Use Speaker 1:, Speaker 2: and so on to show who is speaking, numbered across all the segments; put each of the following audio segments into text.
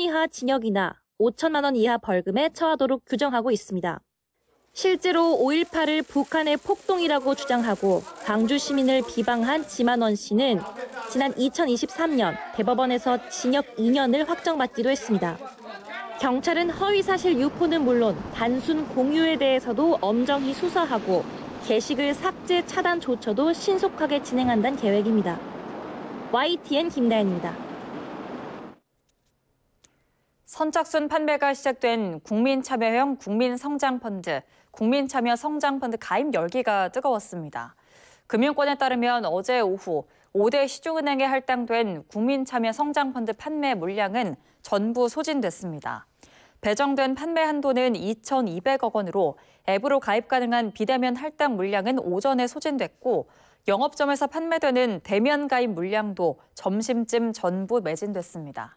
Speaker 1: 이하 징역이나 5천만 원 이하 벌금에 처하도록 규정하고 있습니다. 실제로 5.18을 북한의 폭동이라고 주장하고 광주 시민을 비방한 지만원 씨는 지난 2023년 대법원에서 징역 2년을 확정받기도 했습니다. 경찰은 허위사실 유포는 물론 단순 공유에 대해서도 엄정히 수사하고 게시글 삭제 차단 조처도 신속하게 진행한다는 계획입니다. YTN 김다현입니다.
Speaker 2: 선착순 판매가 시작된 국민참여형 국민성장펀드, 국민참여성장펀드 가입 열기가 뜨거웠습니다. 금융권에 따르면 어제 오후 5대 시중은행에 할당된 국민참여성장펀드 판매 물량은 전부 소진됐습니다. 배정된 판매 한도는 2,200억 원으로 앱으로 가입 가능한 비대면 할당 물량은 오전에 소진됐고 영업점에서 판매되는 대면 가입 물량도 점심쯤 전부 매진됐습니다.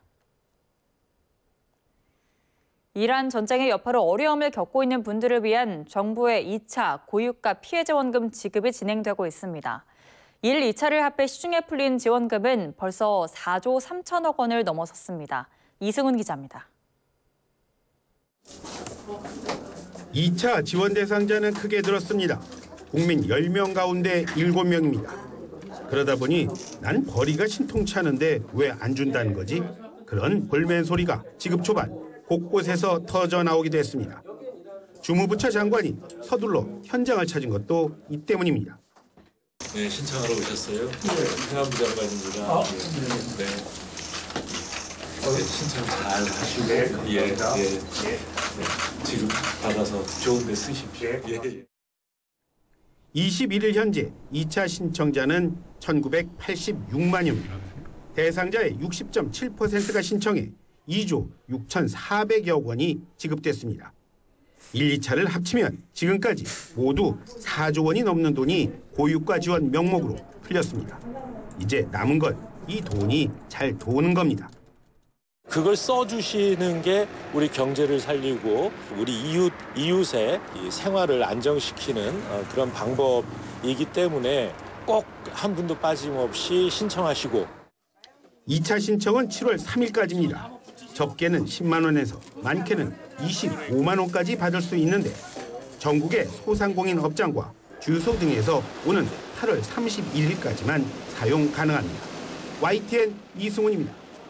Speaker 2: 이란 전쟁의 여파로 어려움을 겪고 있는 분들을 위한 정부의 2차 고유가 피해 지원금 지급이 진행되고 있습니다. 1, 2차를 합해 시중에 풀린 지원금은 벌써 4조 3천억 원을 넘어섰습니다. 이승훈 기자입니다.
Speaker 3: 2차 지원 대상자는 크게 늘었습니다. 국민 10명 가운데 7명입니다. 그러다 보니 난 벌이가 신통치 않은데 왜 안 준다는 거지? 그런 볼멘 소리가 지급 초반 곳곳에서 터져 나오기도 했습니다. 주무부처 장관이 서둘러 현장을 찾은 것도 이 때문입니다.
Speaker 4: 네, 신청하러 오셨어요? 네, 행안부 장관입니다. 네. 신청 잘 하시고 예. 지금 받아서 좋은 데 쓰십시오. 예.
Speaker 3: 21일 현재 2차 신청자는 1,986만여입니다. 대상자의 60.7%가 신청해 2조 6,400여 원이 지급됐습니다. 1, 2차를 합치면 지금까지 모두 4조 원이 넘는 돈이 고유가 지원 명목으로 풀렸습니다. 이제 남은 건 이 돈이 잘 도는 겁니다.
Speaker 5: 그걸 써주시는 게 우리 경제를 살리고 우리 이웃의 생활을 안정시키는 그런 방법이기 때문에 꼭 한 분도 빠짐없이 신청하시고.
Speaker 3: 2차 신청은 7월 3일까지입니다. 적게는 10만 원에서 많게는 25만 원까지 받을 수 있는데 전국의 소상공인 업장과 주유소 등에서 오는 8월 31일까지만 사용 가능합니다. YTN 이승훈입니다.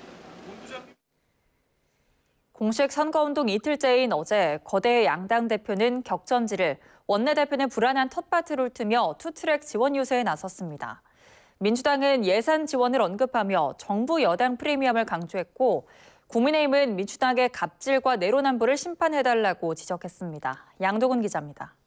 Speaker 2: 공식 선거운동 이틀째인 어제 거대 양당 대표는 격전지를, 원내대표는 불안한 텃밭을 훑으며 투트랙 지원 유세에 나섰습니다. 민주당은 예산 지원을 언급하며 정부 여당 프리미엄을 강조했고 국민의힘은 민주당의 갑질과 내로남불을 심판해달라고 지적했습니다. 양동훈 기자입니다.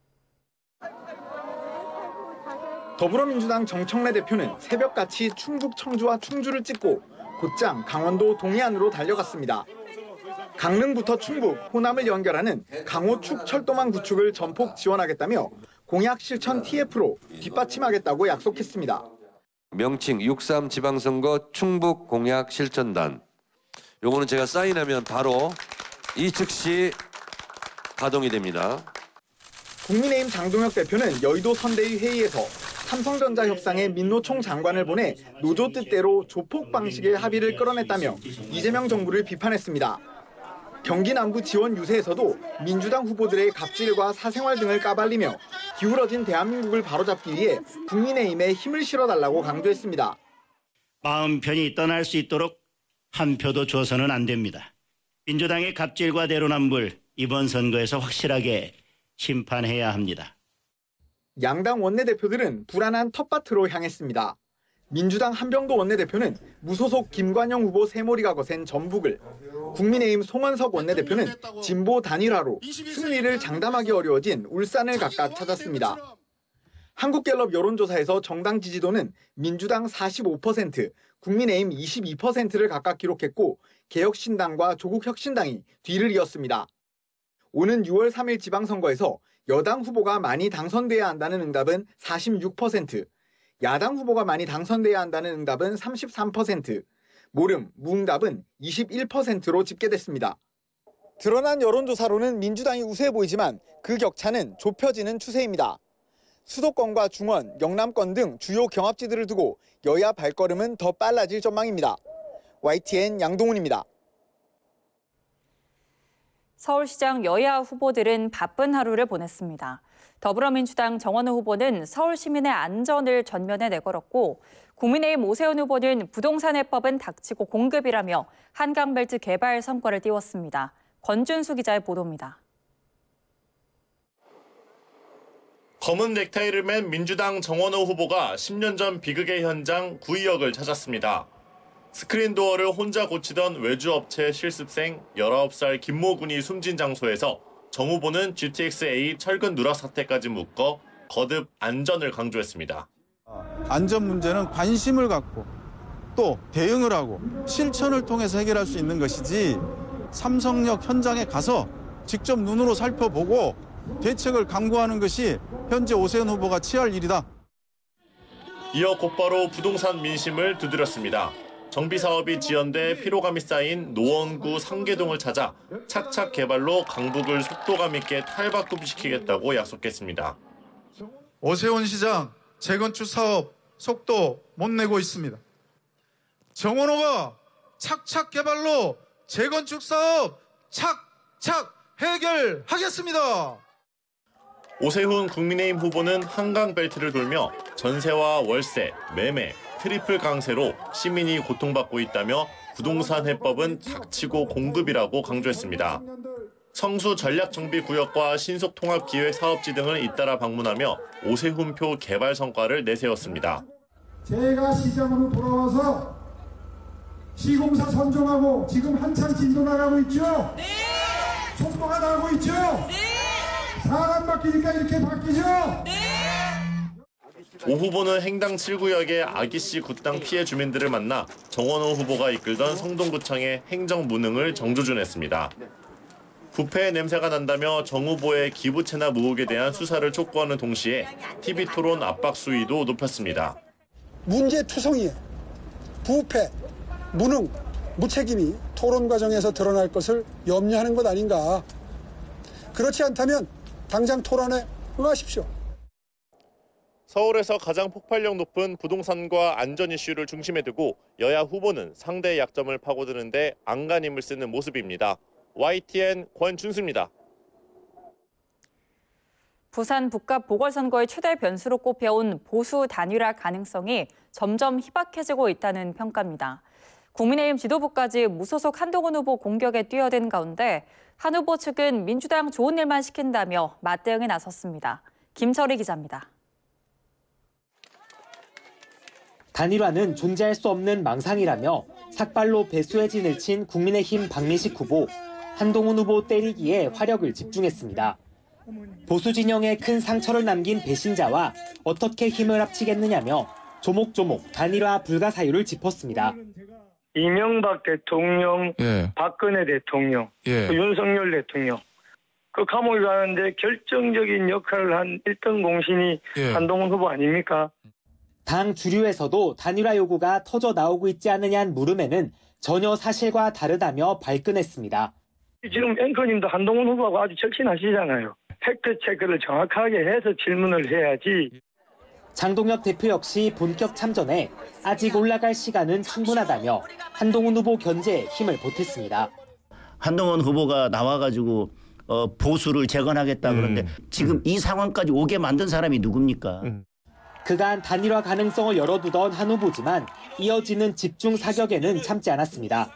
Speaker 6: 더불어민주당 정청래 대표는 새벽같이 충북 청주와 충주를 찍고 곧장 강원도 동해안으로 달려갔습니다. 강릉부터 충북, 호남을 연결하는 강호축 철도망 구축을 전폭 지원하겠다며 공약 실천 TF로 뒷받침하겠다고 약속했습니다.
Speaker 7: 명칭 6.3 지방선거 충북 공약 실천단. 요거는 제가 사인하면 바로 이 즉시 가동이 됩니다.
Speaker 6: 국민의힘 장동혁 대표는 여의도 선대위 회의에서 삼성전자 협상에 민노총 장관을 보내 노조 뜻대로 조폭 방식의 합의를 끌어냈다며 이재명 정부를 비판했습니다. 경기 남부 지원 유세에서도 민주당 후보들의 갑질과 사생활 등을 까발리며 기울어진 대한민국을 바로잡기 위해 국민의힘에 힘을 실어달라고 강조했습니다.
Speaker 8: 마음 편히 떠날 수 있도록 한 표도 줘서는 안 됩니다. 민주당의 갑질과 내로남불 이번 선거에서 확실하게 심판해야 합니다.
Speaker 6: 양당 원내대표들은 불안한 텃밭으로 향했습니다. 민주당 한병도 원내대표는 무소속 김관영 후보 새머리가 거센 전북을, 국민의힘 송원석 원내대표는 진보 단일화로 승리를 장담하기 어려워진 울산을 각각 찾았습니다. 한국갤럽 여론조사에서 정당 지지도는 민주당 45%, 국민의힘 22%를 각각 기록했고 개혁신당과 조국혁신당이 뒤를 이었습니다. 오는 6월 3일 지방선거에서 여당 후보가 많이 당선돼야 한다는 응답은 46%, 야당 후보가 많이 당선돼야 한다는 응답은 33%, 모름, 무응답은 21%로 집계됐습니다. 드러난 여론조사로는 민주당이 우세해 보이지만 그 격차는 좁혀지는 추세입니다. 수도권과 중원, 영남권 등 주요 경합지들을 두고 여야 발걸음은 더 빨라질 전망입니다. YTN 양동훈입니다.
Speaker 2: 서울시장 여야 후보들은 바쁜 하루를 보냈습니다. 더불어민주당 정원호 후보는 서울 시민의 안전을 전면에 내걸었고 국민의힘 오세훈 후보는 부동산 해법은 닥치고 공급이라며 한강벨트 개발 성과를 띄웠습니다. 권준수 기자의 보도입니다.
Speaker 9: 검은 넥타이를 맨 민주당 정원호 후보가 10년 전 비극의 현장 구의역을 찾았습니다. 스크린 도어를 혼자 고치던 외주업체 실습생 19살 김모 군이 숨진 장소에서 정 후보는 GTX-A 철근 누락 사태까지 묶어 거듭 안전을 강조했습니다.
Speaker 10: 안전 문제는 관심을 갖고 또 대응을 하고 실천을 통해서 해결할 수 있는 것이지 삼성역 현장에 가서 직접 눈으로 살펴보고 대책을 강구하는 것이 현재 오세훈 후보가 취할 일이다.
Speaker 9: 이어 곧바로 부동산 민심을 두드렸습니다. 정비사업이 지연돼 피로감이 쌓인 노원구 상계동을 찾아 착착 개발로 강북을 속도감 있게 탈바꿈시키겠다고 약속했습니다.
Speaker 10: 오세훈 시장 재건축 사업 속도 못 내고 있습니다. 정원호가 착착 개발로 재건축 사업 착착 해결하겠습니다.
Speaker 9: 오세훈 국민의힘 후보는 한강벨트를 돌며 전세와 월세, 매매, 트리플 강세로 시민이 고통받고 있다며 부동산 해법은 닥치고 공급이라고 강조했습니다. 성수 전략정비구역과 신속통합기획 사업지 등을 잇따라 방문하며 오세훈표 개발 성과를 내세웠습니다.
Speaker 11: 제가 시장으로 돌아와서 시공사 선정하고 지금 한참 진도 나가고 있죠? 네! 속도가 나가고 있죠? 네! 사람 바뀌니까 이렇게 바뀌죠? 네!
Speaker 9: 오 후보는 행당 7구역의 아기씨 굿당 피해 주민들을 만나 정원호 후보가 이끌던 성동구청의 행정 무능을 정조준했습니다. 부패의 냄새가 난다며 정 후보의 기부채납 의혹에 대한 수사를 촉구하는 동시에 TV토론 압박 수위도 높였습니다.
Speaker 11: 문제투성이에 부패, 무능, 무책임이 토론 과정에서 드러날 것을 염려하는 것 아닌가. 그렇지 않다면 당장 토론에 응하십시오.
Speaker 9: 서울에서 가장 폭발력 높은 부동산과 안전 이슈를 중심에 두고 여야 후보는 상대의 약점을 파고드는데 안간힘을 쓰는 모습입니다. YTN 권준수입니다.
Speaker 2: 부산 북갑 보궐선거의 최대 변수로 꼽혀온 보수 단일화 가능성이 점점 희박해지고 있다는 평가입니다. 국민의힘 지도부까지 무소속 한동훈 후보 공격에 뛰어든 가운데 한 후보 측은 민주당 좋은 일만 시킨다며 맞대응에 나섰습니다. 김철희 기자입니다.
Speaker 12: 단일화는 존재할 수 없는 망상이라며 삭발로 배수의 진을 친 국민의힘 박민식 후보, 한동훈 후보 때리기에 화력을 집중했습니다. 보수 진영에 큰 상처를 남긴 배신자와 어떻게 힘을 합치겠느냐며 조목조목 단일화 불가 사유를 짚었습니다.
Speaker 13: 이명박 대통령, 박근혜 대통령, 윤석열 대통령, 그 감옥에 가는데 결정적인 역할을 한 1등 공신이 한동훈 후보 아닙니까?
Speaker 12: 당 주류에서도 단일화 요구가 터져 나오고 있지 않느냐는 물음에는 전혀 사실과 다르다며 발끈했습니다.
Speaker 13: 지금 앵커님도 한동훈 후보하고 아주 절친하시잖아요. 팩트체크를 정확하게 해서 질문을 해야지.
Speaker 12: 장동혁 대표 역시 본격 참전에 아직 올라갈 시간은 충분하다며 한동훈 후보 견제에 힘을 보탰습니다.
Speaker 8: 한동훈 후보가 나와가지고 보수를 재건하겠다 그러는데 지금 이 상황까지 오게 만든 사람이 누굽니까?
Speaker 12: 그간 단일화 가능성을 열어두던 한 후보지만 이어지는 집중 사격에는 참지 않았습니다.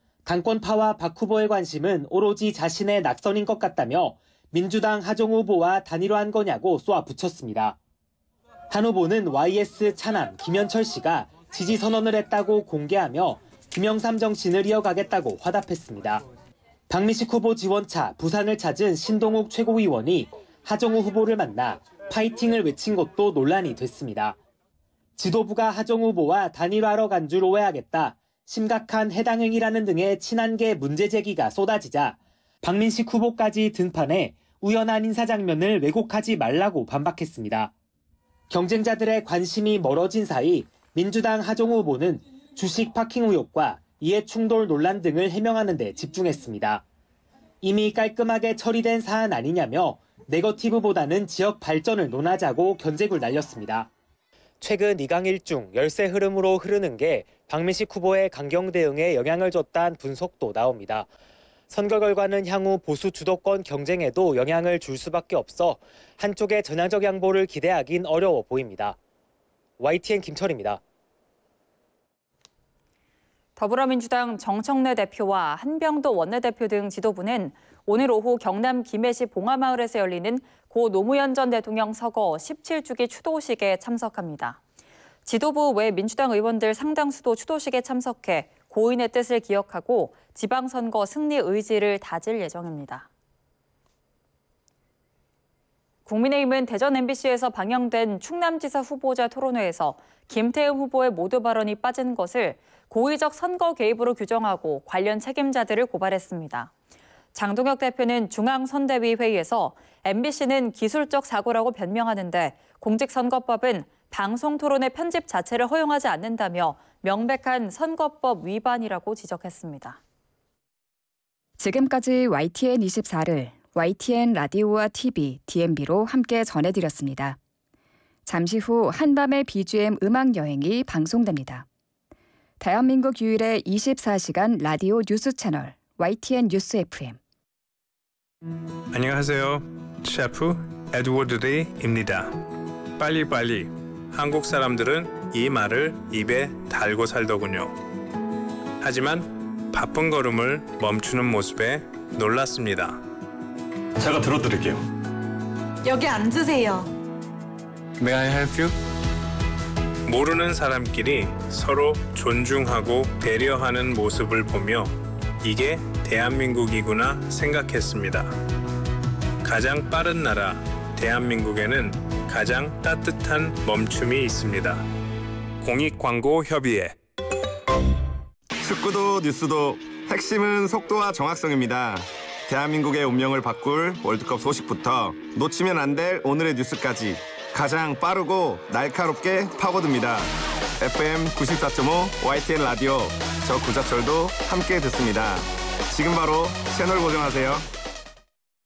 Speaker 12: 당권파와 박 후보의 관심은 오로지 자신의 낙선인 것 같다며 민주당 하정 후보와 단일화한 거냐고 쏘아붙였습니다. 한 후보는 YS 차남 김현철 씨가 지지 선언을 했다고 공개하며 김영삼 정신을 이어가겠다고 화답했습니다. 박민식 후보 지원차 부산을 찾은 신동욱 최고위원이 하정우 후보를 만나 파이팅을 외친 것도 논란이 됐습니다. 지도부가 하정우 후보와 단일화하러 간 줄 오해하겠다, 심각한 해당 행위라는 등의 친한계 문제 제기가 쏟아지자 박민식 후보까지 등판해 우연한 인사 장면을 왜곡하지 말라고 반박했습니다. 경쟁자들의 관심이 멀어진 사이 민주당 하정우 후보는 주식 파킹 의혹과 이해 충돌 논란 등을 해명하는 데 집중했습니다. 이미 깔끔하게 처리된 사안 아니냐며 네거티브보다는 지역 발전을 논하자고 견제구를 날렸습니다. 최근 이강일중 열세 흐름으로 흐르는 게 박민식 후보의 강경 대응에 영향을 줬다는 분석도 나옵니다. 선거 결과는 향후 보수 주도권 경쟁에도 영향을 줄 수밖에 없어 한쪽의 전향적 양보를 기대하긴 어려워 보입니다. YTN 김철입니다.
Speaker 2: 더불어민주당 정청래 대표와 한병도 원내대표 등 지도부는 오늘 오후 경남 김해시 봉화마을에서 열리는 고 노무현 전 대통령 서거 17주기 추도식에 참석합니다. 지도부 외 민주당 의원들 상당수도 추도식에 참석해 고인의 뜻을 기억하고 지방선거 승리 의지를 다질 예정입니다. 국민의힘은 대전 MBC에서 방영된 충남지사 후보자 토론회에서 김태흠 후보의 모두 발언이 빠진 것을 고의적 선거 개입으로 규정하고 관련 책임자들을 고발했습니다. 장동혁 대표는 중앙선대위 회의에서 MBC는 기술적 사고라고 변명하는데 공직선거법은 방송 토론의 편집 자체를 허용하지 않는다며 명백한 선거법 위반이라고 지적했습니다.
Speaker 14: 지금까지 YTN24를 YTN 라디오와 TV, DMB로 함께 전해드렸습니다. 잠시 후 한밤의 BGM 음악여행이 방송됩니다. 대한민국 유일의 24시간 라디오 뉴스 채널 YTN 뉴스 FM.
Speaker 15: 안녕하세요. 셰프 에드워드 리입니다. 빨리빨리. 한국 사람들은 이 말을 입에 달고 살더군요. 하지만 바쁜 걸음을 멈추는 모습에 놀랐습니다.
Speaker 16: 제가 들어드릴게요.
Speaker 17: 여기 앉으세요.
Speaker 15: May I help you? 모르는 사람끼리 서로 존중하고 배려하는 모습을 보며 이게 대한민국이구나 생각했습니다. 가장 빠른 나라 대한민국에는 가장 따뜻한 멈춤이 있습니다. 공익광고협의회.
Speaker 18: 축구도 뉴스도 핵심은 속도와 정확성입니다. 대한민국의 운명을 바꿀 월드컵 소식부터 놓치면 안 될 오늘의 뉴스까지 가장 빠르고 날카롭게 파고듭니다. FM 94.5 YTN 라디오, 저 구자철도 함께 듣습니다. 지금 바로 채널 고정하세요.